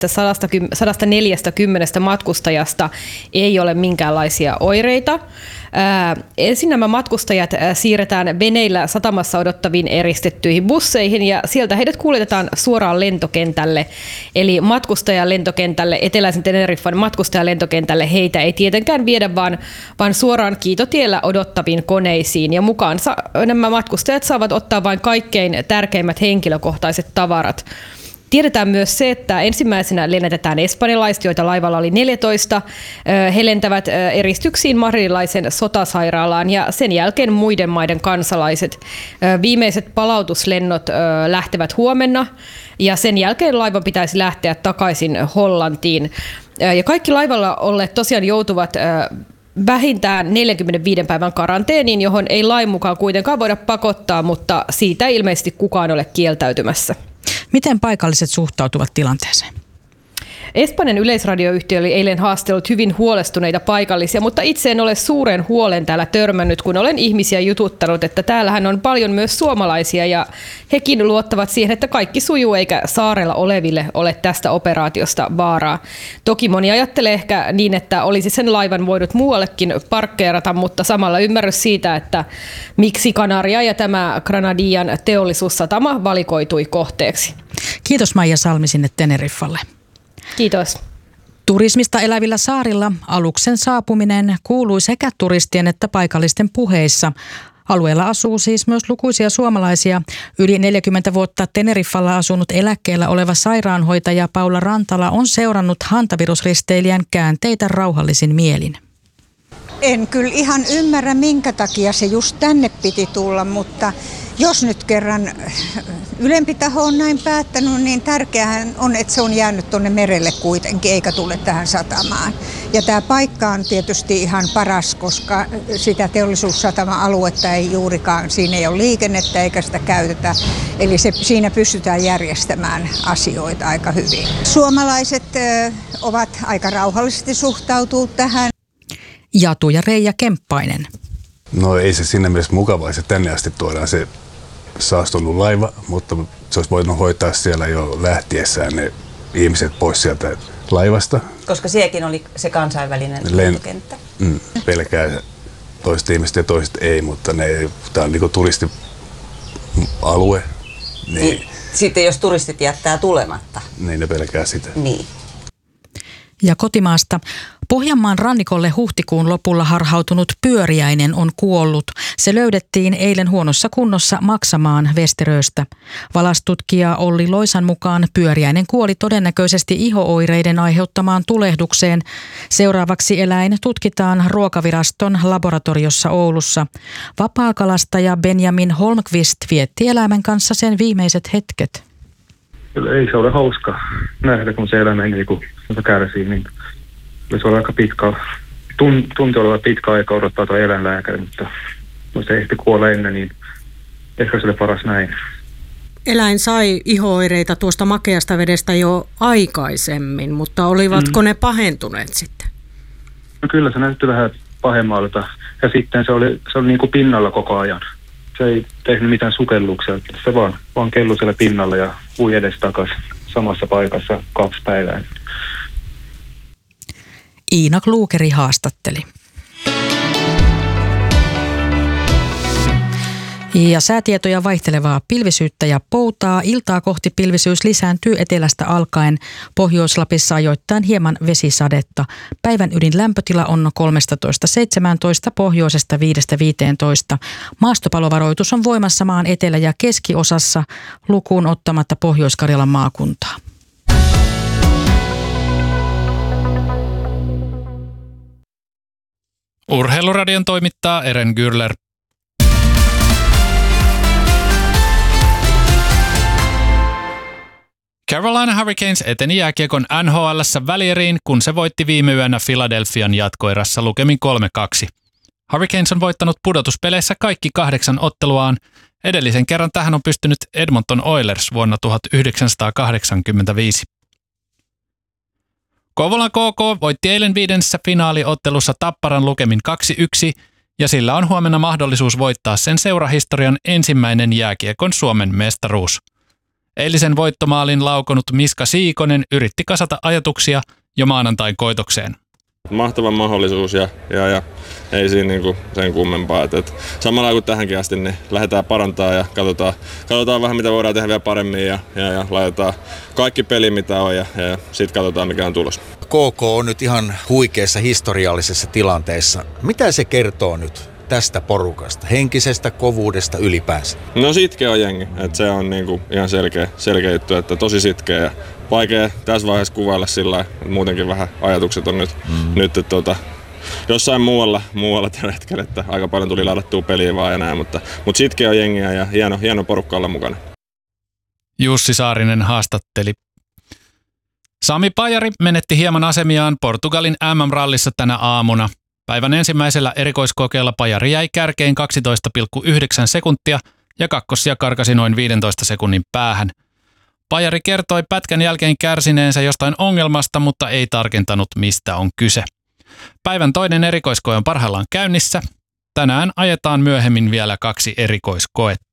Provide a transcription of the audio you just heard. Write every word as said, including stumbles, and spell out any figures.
sata neljäkymmentä matkustajasta ei ole minkäänlaisia oireita. Ää, ensin nämä matkustajat ää, siirretään veneillä satamassa odottaviin eristettyihin busseihin ja sieltä heidät kuljetetaan suoraan lentokentälle. Eli matkustajalentokentälle, eteläisen Teneriffan matkustajalentokentälle heitä ei tietenkään viedä, vaan, vaan suoraan kiitotiellä odottaviin koneisiin. Ja mukaan sa- nämä matkustajat saavat ottaa vain kaikkein tärkeimmät henkilökohtaiset tavarat. Tiedetään myös se, että ensimmäisenä lennätetään espanjalaiset, joita laivalla oli neljätoista. He lentävät eristyksiin madridilaisen sotasairaalaan ja sen jälkeen muiden maiden kansalaiset. Viimeiset palautuslennot lähtevät huomenna ja sen jälkeen laivan pitäisi lähteä takaisin Hollantiin. Ja kaikki laivalla olleet tosiaan joutuvat vähintään neljänkymmenenviiden päivän karanteeniin, johon ei lain mukaan kuitenkaan voida pakottaa, mutta siitä ei ilmeisesti kukaan ole kieltäytymässä. Miten paikalliset suhtautuvat tilanteeseen? Espanjan yleisradioyhtiö oli eilen haastellut hyvin huolestuneita paikallisia, mutta itse en ole suuren huolen täällä törmännyt, kun olen ihmisiä jututtanut, että täällähän on paljon myös suomalaisia ja hekin luottavat siihen, että kaikki sujuu eikä saarella oleville ole tästä operaatiosta vaaraa. Toki moni ajattelee ehkä niin, että olisi sen laivan voinut muuallekin parkkeerata, mutta samalla ymmärrys siitä, että miksi Kanaria ja tämä Granadian teollisuussatama valikoitui kohteeksi. Kiitos Maija Salmi sinne Teneriffalle. Kiitos. Turismista elävillä saarilla aluksen saapuminen kuului sekä turistien että paikallisten puheissa. Alueella asuu siis myös lukuisia suomalaisia. Yli neljäkymmentä vuotta Teneriffalla asunut eläkkeellä oleva sairaanhoitaja Paula Rantala on seurannut hantavirusristeilijän käänteitä rauhallisin mielin. En kyllä ihan ymmärrä, minkä takia se just tänne piti tulla, mutta jos nyt kerran ylempi taho on näin päättänyt, niin tärkeää on, että se on jäänyt tuonne merelle kuitenkin, eikä tule tähän satamaan. Ja tämä paikka on tietysti ihan paras, koska sitä teollisuussatama-aluetta ei juurikaan, siinä ei ole liikennettä eikä sitä käytetä. Eli se, siinä pystytään järjestämään asioita aika hyvin. Suomalaiset ö, ovat aika rauhallisesti suhtautuu tähän. Jatu ja Reija Kemppainen. No ei se siinä mielessä mukavaa, että tänne asti tuodaan se saastunut laiva, mutta se olisi voinut hoitaa siellä jo lähtiessään ne ihmiset pois sieltä laivasta. Koska sielläkin oli se kansainvälinen Len- lentokenttä. Mm, pelkää toiset ihmiset ja toiset ei, mutta ne, tämä on niin kuin turistialue. Niin, sitten jos turistit jättää tulematta. Niin ne pelkää sitä. Niin. Ja kotimaasta. Pohjanmaan rannikolle huhtikuun lopulla harhautunut pyöriäinen on kuollut. Se löydettiin eilen huonossa kunnossa Maksamaan Vesteröstä. Valastutkija Olli Loisan mukaan pyöriäinen kuoli todennäköisesti iho-oireiden aiheuttamaan tulehdukseen. Seuraavaksi eläin tutkitaan Ruokaviraston laboratoriossa Oulussa. Vapaakalastaja Benjamin Holmqvist vietti eläimen kanssa sen viimeiset hetket. Kyllä ei se ole hauska nähdä, kun se elämä niin kun kärsii, niin se on aika pitkä, tun, tunti oleva pitkä aika odottaa tuo eläinlääkäri, mutta jos se ehti kuolla ennen, niin ehkä se oli paras näin. Eläin sai iho-oireita tuosta makeasta vedestä jo aikaisemmin, mutta olivatko mm. ne pahentuneet sitten? No kyllä se näytti vähän pahemmalta ja sitten se oli, se oli niin kuin pinnalla koko ajan. Se ei tehnyt mitään sukelluksia, se vaan, vaan kellui siellä pinnalla ja ui edestakaisin samassa paikassa kaksi päivää. Iina Kluukeri haastatteli. Ja säätietoja vaihtelevaa pilvisyyttä ja poutaa. Iltaa kohti pilvisyys lisääntyy etelästä alkaen. Pohjois-Lapissa ajoittain hieman vesisadetta. Päivän ydin lämpötila on kolmetoista seitsemäntoista, pohjoisesta viidestä viiteentoista. Maastopalovaroitus on voimassa maan etelä- ja keskiosassa lukuun ottamatta Pohjois-Karjalan maakuntaa. Urheiluradion toimittaa Eren Gürler. Carolina Hurricanes eteni jääkiekon N H L:ssä välieriin, kun se voitti viime yönä Philadelphian jatkoerässä lukemin kolme kaksi. Hurricanes on voittanut pudotuspeleissä kaikki kahdeksan otteluaan. Edellisen kerran tähän on pystynyt Edmonton Oilers vuonna tuhatyhdeksänsataakahdeksankymmentäviisi. Kouvolan K K voitti eilen viidennessä finaaliottelussa Tapparan lukemin kaksi yksi ja sillä on huomenna mahdollisuus voittaa sen seurahistorian ensimmäinen jääkiekon Suomen mestaruus. Eilisen voittomaalin laukonut Miska Siikonen yritti kasata ajatuksia jo maanantain koitokseen. Mahtava mahdollisuus ja, ja, ja ei siinä niinku sen kummempaa. Et, et samalla kuin tähänkin asti, niin lähdetään parantaa ja katsotaan, katsotaan vähän mitä voidaan tehdä vielä paremmin ja, ja, ja laitetaan kaikki peli mitä on ja, ja sitten katsotaan mikä on tulos. K K on nyt ihan huikeassa historiallisessa tilanteessa. Mitä se kertoo nyt tästä porukasta, henkisestä kovuudesta ylipäänsä? No sitkeä on jengi, että se on niinku ihan selkeä, selkeä juttu, että tosi sitkeä ja vaikea tässä vaiheessa kuvailla sillä lailla, että muutenkin vähän ajatukset on nyt, mm. nyt että, tuota, jossain muualla, muualla tällä hetkellä, että aika paljon tuli ladattua peliä vaan ja näin, mutta, mutta sitkeä on jengiä ja hieno, hieno porukka olla mukana. Jussi Saarinen haastatteli. Sami Pajari menetti hieman asemiaan Portugalin M M-rallissa tänä aamuna. Päivän ensimmäisellä erikoiskokeella Pajari jäi kärkeen kaksitoista pilkku yhdeksän sekuntia ja kakkosia karkasi noin viidentoista sekunnin päähän. Pajari kertoi pätkän jälkeen kärsineensä jostain ongelmasta, mutta ei tarkentanut mistä on kyse. Päivän toinen erikoiskoe on parhaillaan käynnissä. Tänään ajetaan myöhemmin vielä kaksi erikoiskoetta.